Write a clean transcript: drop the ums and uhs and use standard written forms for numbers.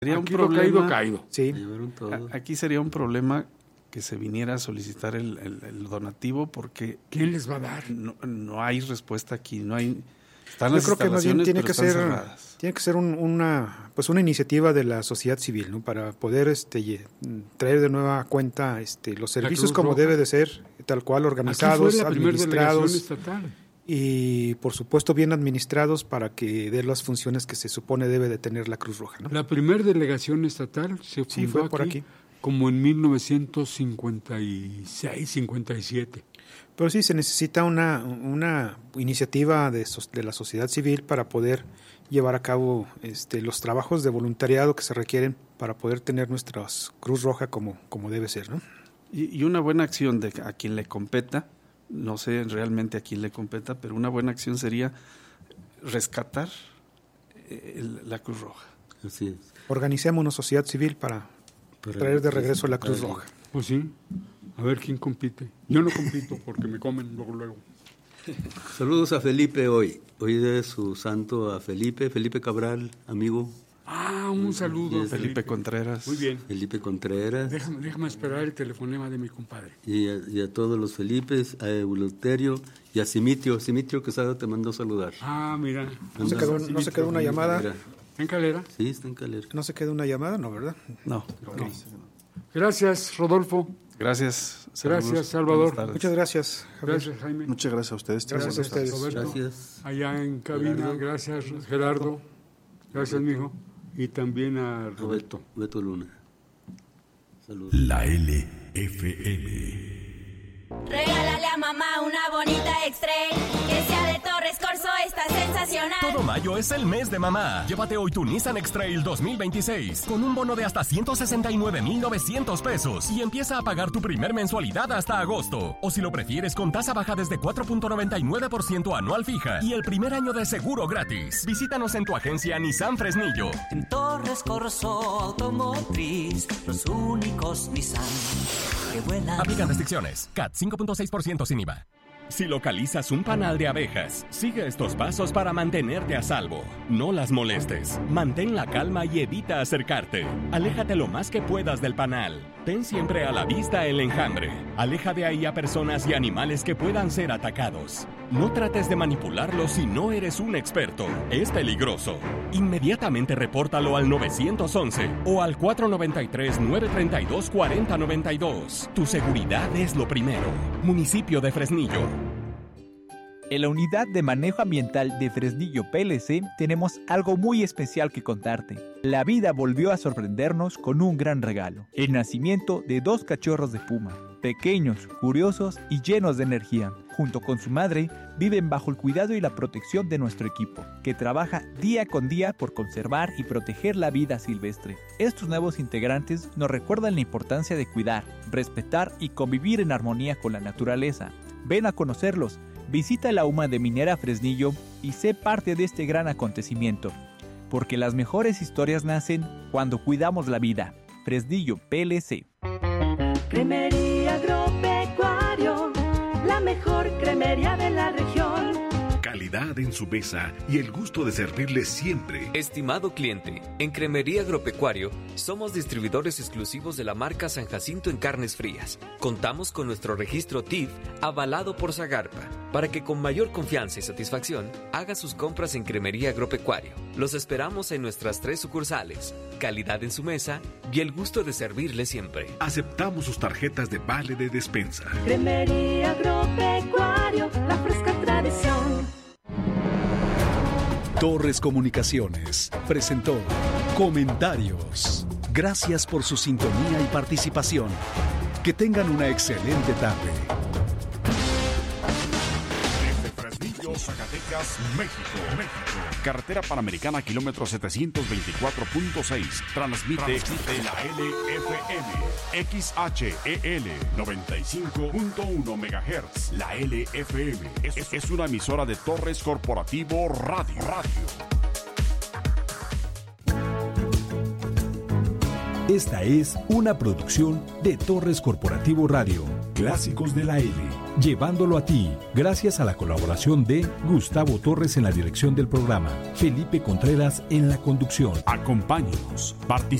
Sería aquí un problema, lo caído. Sí. Aquí sería un problema que se viniera a solicitar el donativo porque ¿Quién les va a dar? no hay respuesta aquí, no hay. Están Yo las creo que más bien instalaciones, tiene que ser una iniciativa de la sociedad civil, ¿no? Para poder traer de nueva cuenta los servicios como debe de ser, tal cual, organizados, aquí fue la primera administrados delegación estatal. Y por supuesto bien administrados para que dé las funciones que se supone debe de tener la Cruz Roja, ¿no? La primera delegación estatal se fundó fue por aquí como en 1956, 57. Pero sí se necesita una iniciativa de la sociedad civil para poder llevar a cabo los trabajos de voluntariado que se requieren para poder tener nuestra Cruz Roja como debe ser, ¿no? Y una buena acción a quien le competa, no sé realmente a quién le competa, pero una buena acción sería rescatar la Cruz Roja. Así es. Organicemos una sociedad civil para traer de regreso la Cruz Roja. Pues sí, a ver quién compite. Yo no compito porque me comen luego. Saludos a Felipe hoy. Hoy es su santo a Felipe Cabral, amigo. Un saludo. Felipe Contreras. Muy bien. Felipe Contreras. Déjame esperar el telefonema de mi compadre. Y a todos los Felipes, a Euloterio y a Simitio. Simitio Quesada te mandó saludar. Mira. ¿No se quedó una llamada? Mira. ¿En Calera? Sí, está en Calera. ¿No se quedó una llamada? No, ¿verdad? No. Gracias, Rodolfo. Gracias. Gracias, Salvador. Muchas gracias, Javier. Gracias, Jaime. Muchas gracias a ustedes. Gracias a ustedes. Roberto. Gracias. Allá en cabina, Gerardo. gracias, Gerardo. Gracias, mijo. Y también a Roberto. Beto Luna. Saludos. La LFM. Regálale a mamá una bonita X-Trail que sea de Torres Corso, está sensacional. Todo mayo es el mes de mamá. Llévate hoy tu Nissan X-Trail 2026 con un bono de hasta 169,900 pesos y empieza a pagar tu primer mensualidad hasta agosto. O si lo prefieres, con tasa baja desde 4.99% anual fija y el primer año de seguro gratis. Visítanos en tu agencia Nissan Fresnillo. En Torres Corso Automotriz, los únicos Nissan que vuelan. Aplican restricciones. CAT 5.6% sin IVA. Si localizas un panal de abejas, sigue estos pasos para mantenerte a salvo. No las molestes. Mantén la calma y evita acercarte. Aléjate lo más que puedas del panal. Ten siempre a la vista el enjambre. Aleja de ahí a personas y animales que puedan ser atacados. No trates de manipularlo si no eres un experto. Es peligroso. Inmediatamente repórtalo al 911 o al 493-932-4092. Tu seguridad es lo primero. Municipio de Fresnillo. En la Unidad de Manejo Ambiental de Fresnillo PLC tenemos algo muy especial que contarte. La vida volvió a sorprendernos con un gran regalo: el nacimiento de 2 cachorros de puma, pequeños, curiosos y llenos de energía. Junto con su madre, viven bajo el cuidado y la protección de nuestro equipo, que trabaja día con día por conservar y proteger la vida silvestre. Estos nuevos integrantes nos recuerdan la importancia de cuidar, respetar y convivir en armonía con la naturaleza. Ven a conocerlos. Visita la UMA de Minera Fresnillo y sé parte de este gran acontecimiento, porque las mejores historias nacen cuando cuidamos la vida. Fresnillo PLC. Cremería Agropecuario, la mejor cremería de la región. Calidad en su mesa y el gusto de servirle siempre. Estimado cliente, en Cremería Agropecuario somos distribuidores exclusivos de la marca San Jacinto en carnes frías. Contamos con nuestro registro TIF avalado por Zagarpa para que con mayor confianza y satisfacción haga sus compras en Cremería Agropecuario. Los esperamos en nuestras 3 sucursales. Calidad en su mesa y el gusto de servirle siempre. Aceptamos sus tarjetas de vale de despensa. Cremería Agropecuario, la fresca tradición. Torres Comunicaciones presentó Comentarios. Gracias por su sintonía y participación. Que tengan una excelente tarde. Desde Fresnillo, Zacatecas, México. Carretera Panamericana, kilómetro 724.6. Transmite la LFM. XHEL 95.1 MHz. La LFM es una emisora de Torres Corporativo Radio. Esta es una producción de Torres Corporativo Radio. Clásicos de la L. llevándolo a ti gracias a la colaboración de Gustavo Torres en la dirección del programa, Felipe Contreras en la conducción. Acompáñenos,